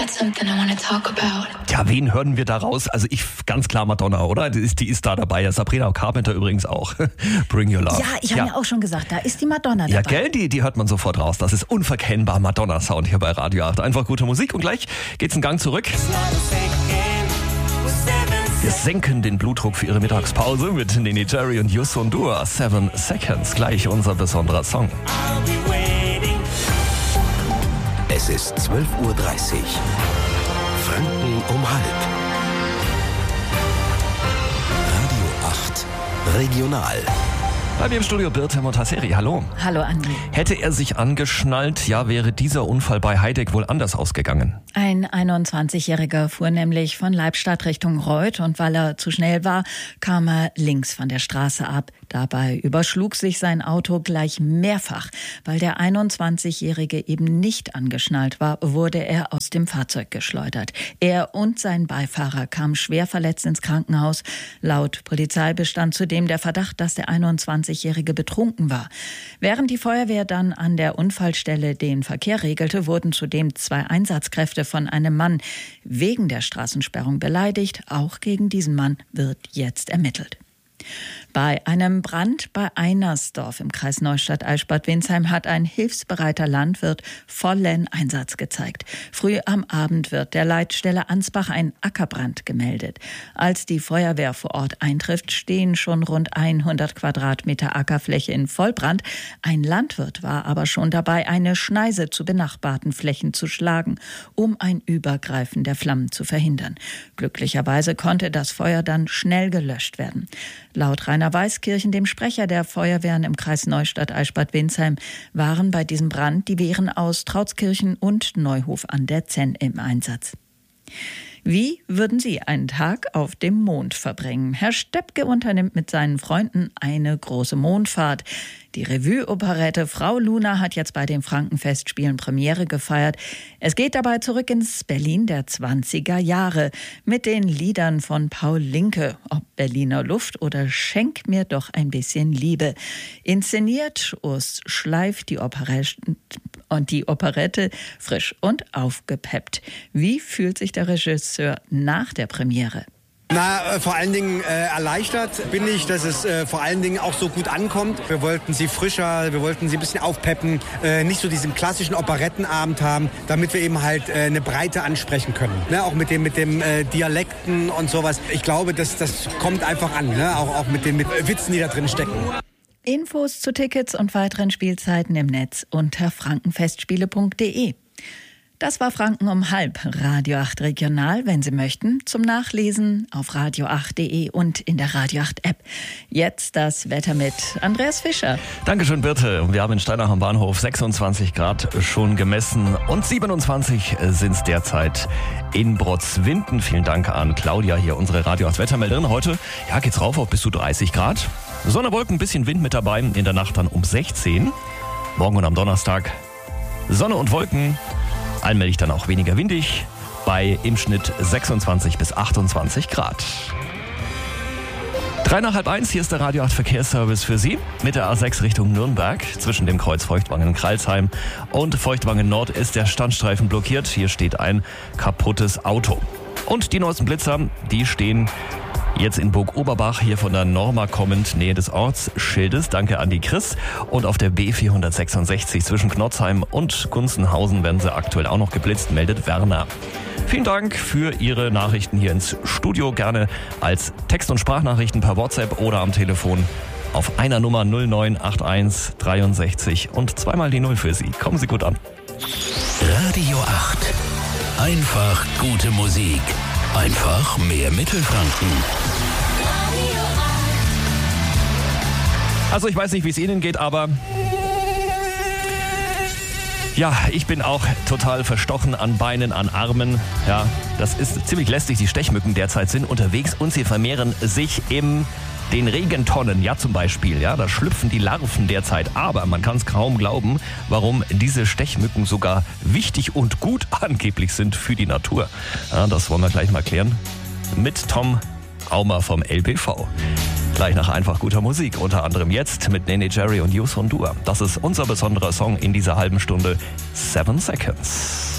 Ja, wen hören wir da raus? Also ich, ganz klar Madonna, oder? Die ist da dabei. Ja, Sabrina Carpenter übrigens auch. Bring Your Love. Ja, ich habe ja auch schon gesagt, da ist die Madonna dabei. Ja, gell? Die hört man sofort raus. Das ist unverkennbar Madonna-Sound hier bei Radio 8. Einfach gute Musik und gleich geht's einen Gang zurück. Wir senken den Blutdruck für Ihre Mittagspause mit Nene Cherry und Youssou N'Dour. 7 Seconds, gleich unser besonderer Song. Es ist 12:30 Uhr. Franken um halb. Radio 8 Regional. Bei mir im Studio Birte Montasseri, hallo. Hallo Andi. Hätte er sich angeschnallt, ja, wäre dieser Unfall bei Heideck wohl anders ausgegangen. Ein 21-Jähriger fuhr nämlich von Leibstadt Richtung Reuth und weil er zu schnell war, kam er links von der Straße ab. Dabei überschlug sich sein Auto gleich mehrfach. Weil der 21-Jährige eben nicht angeschnallt war, wurde er aus dem Fahrzeug geschleudert. Er und sein Beifahrer kamen schwer verletzt ins Krankenhaus. Laut Polizei bestand zudem der Verdacht, dass der 21-Jährige betrunken war. Während die Feuerwehr dann an der Unfallstelle den Verkehr regelte, wurden zudem 2 Einsatzkräfte von einem Mann wegen der Straßensperrung beleidigt. Auch gegen diesen Mann wird jetzt ermittelt. Bei einem Brand bei Einersdorf im Kreis Neustadt-Eichstätt-Winsheim hat ein hilfsbereiter Landwirt vollen Einsatz gezeigt. Früh am Abend wird der Leitstelle Ansbach ein Ackerbrand gemeldet. Als die Feuerwehr vor Ort eintrifft, stehen schon rund 100 Quadratmeter Ackerfläche in Vollbrand. Ein Landwirt war aber schon dabei, eine Schneise zu benachbarten Flächen zu schlagen, um ein Übergreifen der Flammen zu verhindern. Glücklicherweise konnte das Feuer dann schnell gelöscht werden. Laut Rainer Weißkirchen, dem Sprecher der Feuerwehren im Kreis Neustadt-Eichstätt-Winsheim, waren bei diesem Brand die Wehren aus Trautskirchen und Neuhof an der Zenn im Einsatz. Wie würden Sie einen Tag auf dem Mond verbringen? Herr Steppke unternimmt mit seinen Freunden eine große Mondfahrt. Die Revue-Operette Frau Luna hat jetzt bei den Frankenfestspielen Premiere gefeiert. Es geht dabei zurück ins Berlin der 20er Jahre mit den Liedern von Paul Linke. Ob Berliner Luft oder Schenk mir doch ein bisschen Liebe. Inszeniert Urs Schleif die Operette frisch und aufgepeppt. Wie fühlt sich der Regisseur nach der Premiere? Vor allen Dingen erleichtert bin ich, dass es vor allen Dingen auch so gut ankommt. Wir wollten sie frischer, wir wollten sie ein bisschen aufpeppen, nicht so diesen klassischen Operettenabend haben, damit wir eben halt eine Breite ansprechen können. Ne? Auch mit dem Dialekten und sowas. Ich glaube, das kommt einfach an, ne? Auch mit Witzen, die da drin stecken. Infos zu Tickets und weiteren Spielzeiten im Netz unter frankenfestspiele.de. Das war Franken um halb, Radio 8 Regional, wenn Sie möchten, zum Nachlesen auf radio8.de und in der Radio 8 App. Jetzt das Wetter mit Andreas Fischer. Dankeschön, Birte. Wir haben in Steinach am Bahnhof 26 Grad schon gemessen und 27 sind es derzeit in Brotzwinden. Vielen Dank an Claudia hier, unsere Radio 8 Wettermelderin. Heute geht's rauf auf bis zu 30 Grad. Sonne, Wolken, ein bisschen Wind mit dabei, in der Nacht dann um 16. Morgen und am Donnerstag Sonne und Wolken. Allmählich dann auch weniger windig, bei im Schnitt 26 bis 28 Grad. 1:03, hier ist der Radio 8 Verkehrsservice für Sie mit der A6 Richtung Nürnberg. Zwischen dem Kreuz Feuchtwangen in Kralsheim und Feuchtwangen Nord ist der Standstreifen blockiert. Hier steht ein kaputtes Auto. Und die neuesten Blitzer, die stehen jetzt in Burg Oberbach, hier von der Norma kommend, Nähe des Ortsschildes. Danke an die Chris. Und auf der B466 zwischen Knotzheim und Gunzenhausen werden sie aktuell auch noch geblitzt, meldet Werner. Vielen Dank für Ihre Nachrichten hier ins Studio. Gerne als Text- und Sprachnachrichten per WhatsApp oder am Telefon auf einer Nummer 0981 63 und zweimal die 0 für Sie. Kommen Sie gut an. Radio 8. Einfach gute Musik. Einfach mehr Mittelfranken. Also ich weiß nicht, wie es Ihnen geht, aber ja, ich bin auch total verstochen an Beinen, an Armen. Ja, das ist ziemlich lästig. Die Stechmücken derzeit sind unterwegs und sie vermehren sich in den Regentonnen, ja zum Beispiel. Ja, da schlüpfen die Larven derzeit. Aber man kann es kaum glauben, warum diese Stechmücken sogar wichtig und gut angeblich sind für die Natur. Ja, das wollen wir gleich mal klären mit Tom Aumer vom LBV. Gleich nach einfach guter Musik, unter anderem jetzt mit Nene Cherry und Youssou N'Dour. Das ist unser besonderer Song in dieser halben Stunde, 7 Seconds.